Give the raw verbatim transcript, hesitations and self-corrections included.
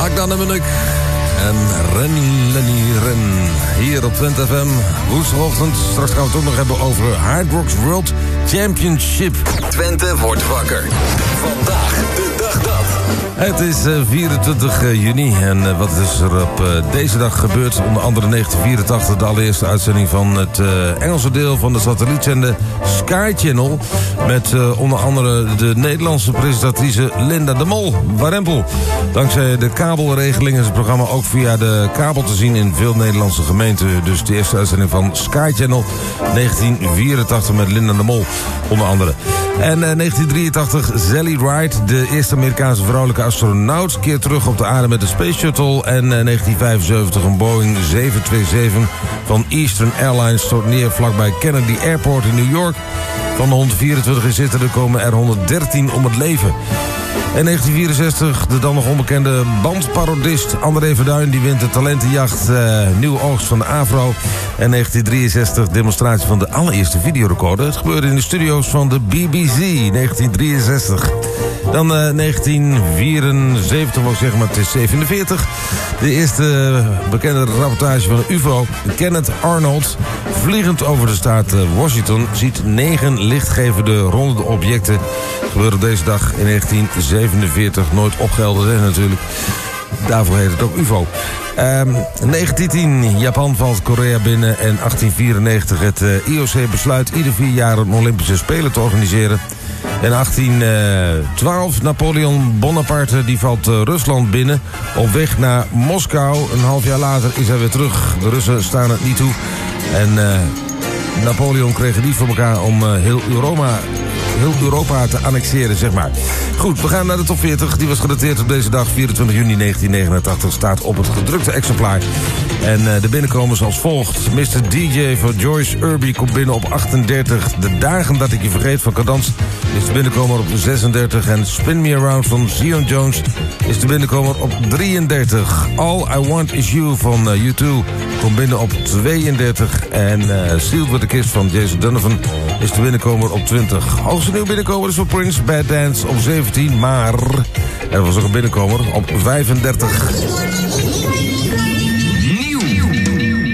Magda Munnik en Ren Lenny Ren. Hier op Twente F M, woensdagochtend. Straks gaan we het ook nog hebben over Hard Rocks World Championship. Twente wordt wakker. Vandaag de dag dat. Het is uh, vierentwintig juni en uh, wat is er op uh, deze dag gebeurd? Onder andere negentien vierentachtig, de allereerste uitzending van het uh, Engelse deel van de satellietzender Sky Channel. Met uh, onder andere de Nederlandse presentatrice Linda de Mol, Warempel. Dankzij de kabelregeling is het programma ook via de kabel te zien in veel Nederlandse gemeenten. Dus de eerste uitzending van Sky Channel negentien vierentachtig met Linda de Mol, onder andere. En uh, negentien drieëntachtig, Sally Ride, de eerste Amerikaanse vrouwelijke astronaut, keert terug op de aarde met de Space Shuttle. En uh, negentien vijfenzeventig, een Boeing zeven twee zeven van Eastern Airlines stort neer vlakbij Kennedy Airport in New York. Van de honderdvierentwintig inzittenden komen er honderddertien om het leven. En negentien vierenzestig, de dan nog onbekende bandparodist André Verduin, die wint de talentenjacht uh, Nieuwe Oogst van de Afro. En negentien drieënzestig, demonstratie van de allereerste videorecorder. Het gebeurde in de studio's van de B B C, negentien drieënzestig. Dan uh, negentien vierenzeventig, wil ik zeggen, maar het is zevenenveertig. De eerste uh, bekende rapportage van een U F O. Kenneth Arnold, vliegend over de staat uh, Washington, ziet negen lichtgevende ronde objecten. Het gebeurde op deze dag in negentien zevenenveertig. Nooit opgehelderd, hè, natuurlijk. Daarvoor heet het ook U F O. Um, negentien tien, Japan valt Korea binnen. En achttien vierennegentig, het uh, I O C besluit ieder vier jaar een Olympische Spelen te organiseren. En achttien twaalf, Napoleon Bonaparte die valt uh, Rusland binnen op weg naar Moskou. Een half jaar later is hij weer terug. De Russen staan het niet toe. En uh, Napoleon kreeg het niet voor elkaar om uh, heel Europa... heel Europa te annexeren, zeg maar. Goed, we gaan naar de top veertig. Die was gedateerd op deze dag, vierentwintig juni negentien negenentachtig. Staat op het gedrukte exemplaar. En uh, de binnenkomers als volgt. mister D J van Joyce Irby komt binnen op achtendertig. De dagen dat ik je vergeet van Cadans is de binnenkomer op zesendertig. En Spin Me Around van Zion Jones is de binnenkomer op drieëndertig. All I Want Is You van uh, U twee komt binnen op tweeëndertig. En uh, Sealed With A Kiss van Jason Donovan is de binnenkomer op twintig. Hoogste nieuw binnenkomer is voor Prince, Bad Dance op zeventien. Maar er was ook een binnenkomer op vijfendertig.